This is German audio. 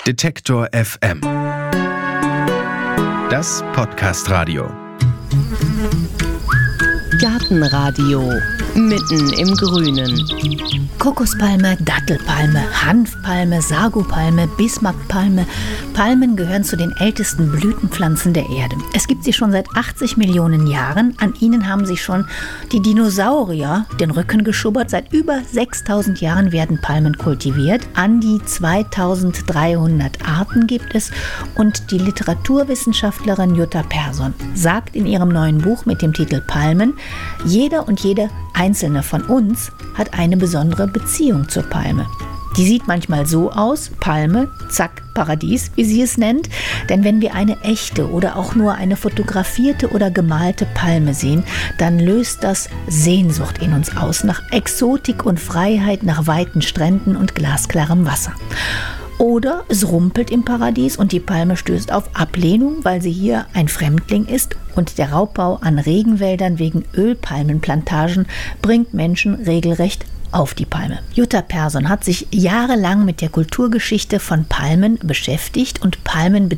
Detektor FM. Das Podcast-Radio. Gartenradio mitten im Grünen. Kokospalme, Dattelpalme, Hanfpalme, Sagopalme, Bismarckpalme. Palmen gehören zu den ältesten Blütenpflanzen der Erde. Es gibt sie schon seit 80 Millionen Jahren. An ihnen haben sich schon die Dinosaurier den Rücken geschubbert. Seit über 6000 Jahren werden Palmen kultiviert. An die 2300 Arten gibt es. Und die Literaturwissenschaftlerin Jutta Persson sagt in ihrem neuen Buch mit dem Titel Palmen: Jeder und jede einzelne von uns hat eine besondere Beziehung zur Palme. Die sieht manchmal so aus: Palme, zack, Paradies, wie sie es nennt. Denn wenn wir eine echte oder auch nur eine fotografierte oder gemalte Palme sehen, dann löst das Sehnsucht in uns aus, nach Exotik und Freiheit, nach weiten Stränden und glasklarem Wasser. Oder es rumpelt im Paradies und die Palme stößt auf Ablehnung, weil sie hier ein Fremdling ist, und der Raubbau an Regenwäldern wegen Ölpalmenplantagen bringt Menschen regelrecht auf die Palme. Jutta Persson hat sich jahrelang mit der Kulturgeschichte von Palmen beschäftigt und Palmen